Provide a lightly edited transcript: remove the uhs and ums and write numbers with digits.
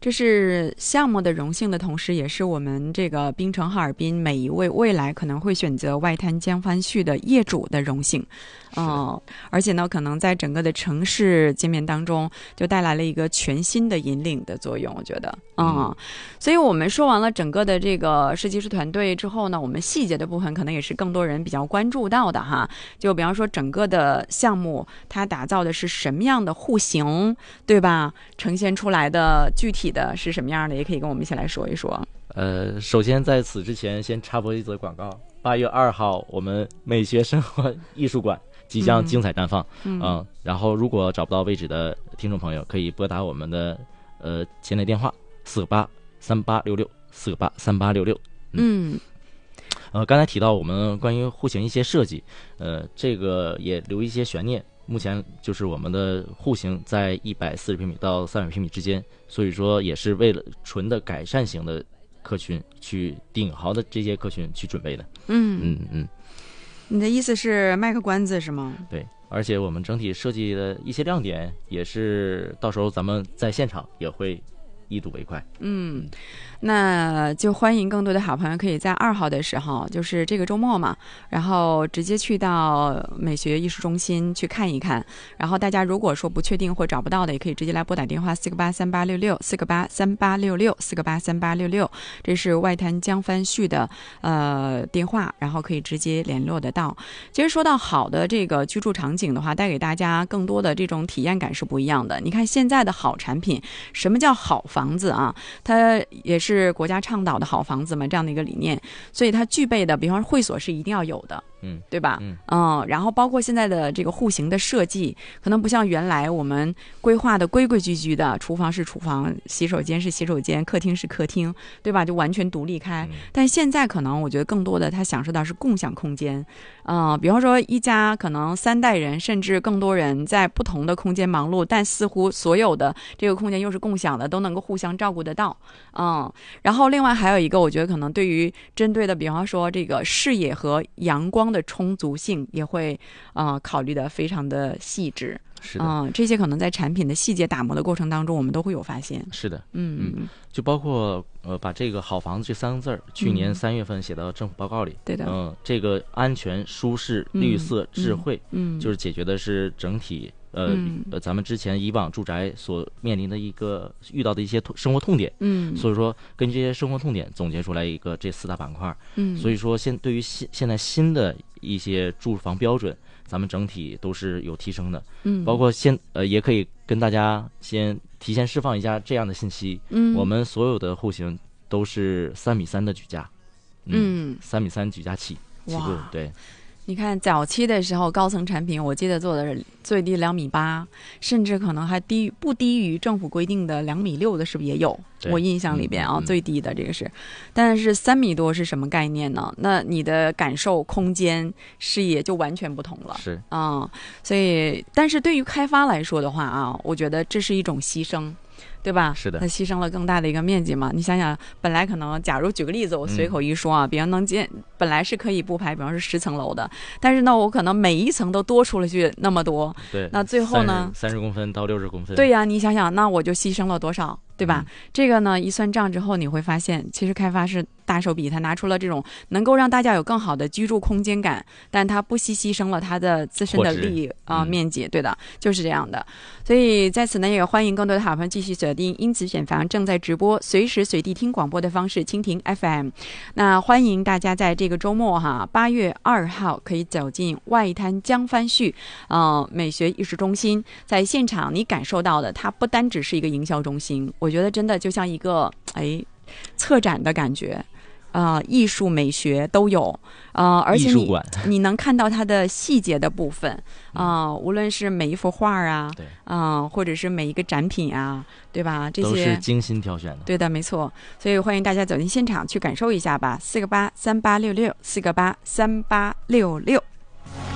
这是项目的荣幸的同时，也是我们这个槟城哈尔滨每一位未来可能会选择外滩江帆序的业主的荣幸。而且呢，可能在整个的城市界面当中，就带来了一个全新的引领的作用，我觉得。所以我们说完了整个的这个设计师团队之后呢，我们细节的部分可能也是更多人比较关注到的哈。就比方说整个的项目，它打造的是什么样的户型，对吧？呈现出来的具体的是什么样的，也可以跟我们一起来说一说。 首先在此之前先插播一则广告，8月2号我们美学生活艺术馆即将精彩绽放。然后如果找不到位置的听众朋友，可以拨打我们的前台电话4983866，4983866。刚才提到我们关于户型一些设计，这个也留一些悬念。目前就是我们的户型在140平米到300平米之间，所以说也是为了纯的改善型的客群，去顶豪的这些客群去准备的。 你的意思是卖个关子是吗？ 对，而且我们整体设计的一些亮点，也是到时候咱们在现场也会一睹为快。 那就欢迎更多的好朋友可以在2号的时候，就是这个周末嘛，然后直接去到美学艺术中心去看一看。然后大家如果说不确定或找不到的，也可以直接来拨打电话4983866，4983866，这是外滩江帆序的电话，然后可以直接联络得到。其实说到好的这个居住场景的话，带给大家更多的这种体验感是不一样的。你看现在的好产品，什么叫好房子啊？它也是国家倡导的好房子嘛，这样的一个理念，所以它具备的，比方说会所是一定要有的，对吧？然后包括现在的这个户型的设计，可能不像原来我们规划的规规矩矩的，厨房是厨房，洗手间是洗手间，客厅是客厅，对吧？就完全独立开。但现在可能我觉得更多的他享受到是共享空间，比方说一家可能3代人甚至更多人在不同的空间忙碌，但似乎所有的这个空间又是共享的，都能够互相照顾得到。然后另外还有一个，我觉得可能对于针对的，比方说这个视野和阳光的充足性，也会考虑的非常的细致。 是的， 这些可能在产品的细节打磨的过程当中，我们都会有发现。 是的，就包括把这个好房子这3个字去年3月份写到政府报告里。 对的， 这个安全、舒适、绿色、智慧，就是解决的是整体咱们之前以往住宅所面临的遇到的一些生活痛点。所以说根据这些生活痛点总结出来一个这4大板块。所以说对于现在新的一些住房标准，咱们整体都是有提升的。包括也可以跟大家先提前释放一下这样的信息。我们所有的户型都是3:3的举架。3:3举架起步。对， 你看早期的时候高层产品我记得做的是最低2.8米，甚至可能还不低于政府规定的2.6米的，是不是也有？我印象里边最低的这个是，但是3米多是什么概念呢？那你的感受空间视野就完全不同了。 是所以但是对于开发来说的话我觉得这是一种牺牲，对吧？ 是的， 它牺牲了更大的一个面积嘛。你想想，本来可能，假如举个例子，我随口一说比方本来是可以布排，比方说10层楼的，但是呢，我可能每一层都多出了去那么多。 对， 那最后呢 ，30公分到60公分。 对呀，你想想，那我就牺牲了多少？对吧？这个呢，一算账之后，你会发现，其实开发是大手笔，它拿出了这种能够让大家有更好的居住空间感，但它不牺牲了它的自身的利益面积。对的，就是这样的。所以在此呢，也欢迎更多的好朋友继续锁定因此选房正在直播，随时随地听广播的方式，蜻蜓 FM。那欢迎大家在这个周末8月2号可以走进外滩江帆序美学艺术中心，在现场你感受到的，它不单只是一个营销中心，我觉得真的就像一个策展的感觉。艺术美学都有，而且你能看到它的细节的部分，无论是每一幅画或者是每一个展品对吧？这些都是精心挑选的。 对的，没错。所以欢迎大家走进现场去感受一下吧。4983866，4983866。